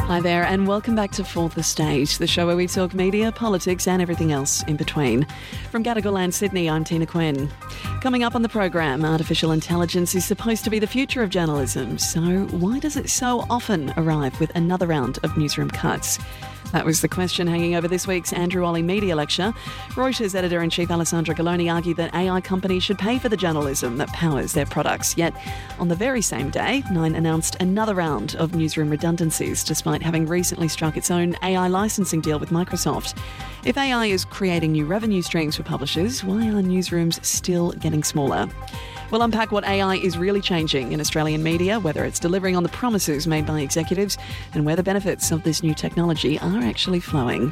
Hi there and welcome back to Fourth Estate, the show where we talk media, politics and everything else in between. From Gadigal Land, Sydney, I'm Tina Quinn. Coming up on the program, artificial intelligence is supposed to be the future of journalism, so why does it so often arrive with another round of newsroom cuts? That was the question hanging over this week's Andrew Olley Media Lecture. Reuters editor-in-chief Alessandra Galloni argued that AI companies should pay for the journalism that powers their products. Yet, on the very same day, Nine announced another round of newsroom redundancies, despite having recently struck its own AI licensing deal with Microsoft. If AI is creating new revenue streams for publishers, why are newsrooms still getting smaller? We'll unpack what AI is really changing in Australian media, whether it's delivering on the promises made by executives, and where the benefits of this new technology are actually flowing.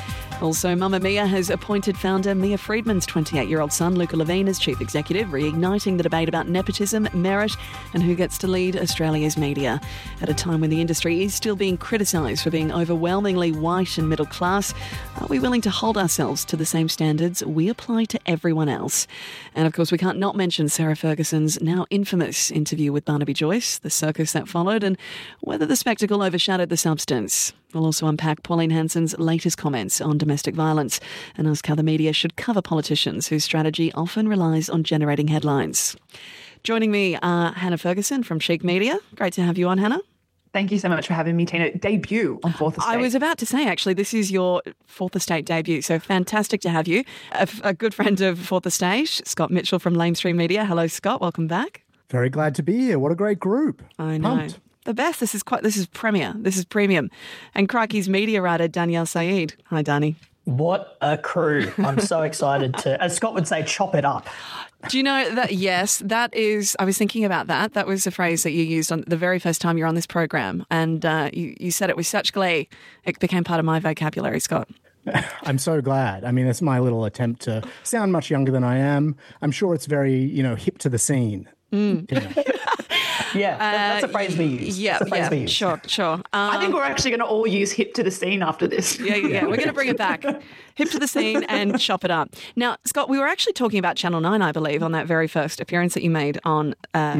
Also, Mamamia has appointed founder Mia Freedman's 28-year-old son, Luca Levine, as chief executive, reigniting the debate about nepotism, merit and who gets to lead Australia's media. At a time when the industry is still being criticised for being overwhelmingly white and middle class, are we willing to hold ourselves to the same standards we apply to everyone else? And of course, we can't not mention Sarah Ferguson's now infamous interview with Barnaby Joyce, the circus that followed, and whether the spectacle overshadowed the substance. We'll also unpack Pauline Hanson's latest comments on domestic violence and ask how the media should cover politicians whose strategy often relies on generating headlines. Joining me are Hannah Ferguson from Chic Media. Great to have you on, Hannah. Thank you so much for having me, Tina. Debut on Fourth Estate. I was about to say, actually, this is your Fourth Estate debut, so fantastic to have you. A good friend of Fourth Estate, Scott Mitchell from Lamestream Media. Hello, Scott. Welcome back. Very glad to be here. What a great group. I know. Pumped. The best. This is premier. This is premium. And Crikey's media writer, Danielle Saeed. Hi, Dani. What a crew. I'm so excited to, as Scott would say, chop it up. Do you know that, yes, that is, I was thinking about that. That was a phrase that you used on the very first time you were on this program. And you said it with such glee. It became part of my vocabulary, Scott. I'm so glad. I mean, it's my little attempt to sound much younger than I am. I'm sure it's very, hip to the scene. Yeah, that's a phrase we use. Yeah, sure. I think we're actually going to all use hip to the scene after this. Yeah. We're going to bring it back. Hip to the scene and chop it up. Now, Scott, we were actually talking about Channel 9, I believe, on that very first appearance that you made on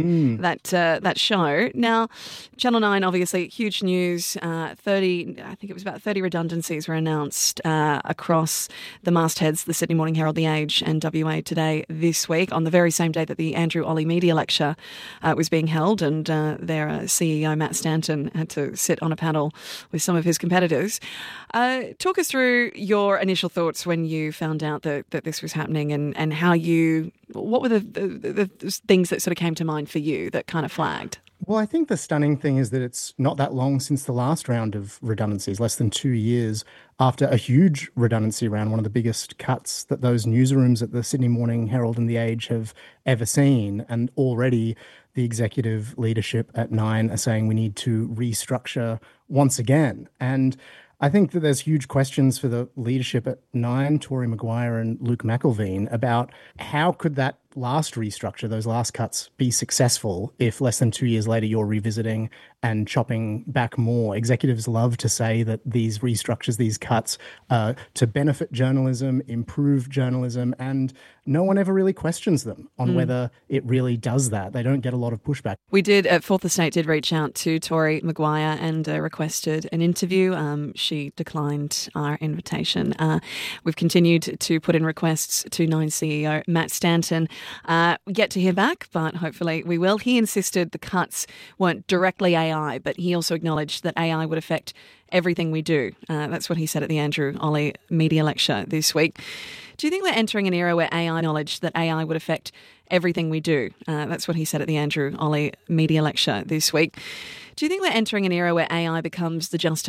that show. Now, Channel 9, obviously, huge news. 30 redundancies were announced across the mastheads, the Sydney Morning Herald, The Age and WA Today this week, on the very same day that the Andrew Olley Media Lecture was being held, and their CEO, Matt Stanton, had to sit on a panel with some of his competitors. Talk us through your initial thoughts when you found out that this was happening, and what were the things that sort of came to mind for you that kind of flagged? Well, I think the stunning thing is that it's not that long since the last round of redundancies, less than 2 years after a huge redundancy round, one of the biggest cuts that those newsrooms at the Sydney Morning Herald and The Age have ever seen. And already the executive leadership at Nine are saying we need to restructure once again. And I think that there's huge questions for the leadership at Nine, Tory Maguire and Luke McElveen, about how could that last restructure, those last cuts, be successful if less than 2 years later you're revisiting and chopping back more. Executives love to say that these restructures, these cuts, to benefit journalism, improve journalism, and no one ever really questions them on whether it really does that. They don't get a lot of pushback. We did, at Fourth Estate, did reach out to Tory Maguire and requested an interview. She declined our invitation. We've continued to put in requests to Nine CEO Matt Stanton. Yet to hear back, but hopefully we will. He insisted the cuts weren't directly AI, but he also acknowledged that AI would affect everything we do. That's what he said at the Andrew Olley Media Lecture this week. Do you think we're entering an era where AI acknowledged that AI would affect everything we do? That's what he said at the Andrew Olley Media Lecture this week. Do you think we're entering an era where AI becomes the justification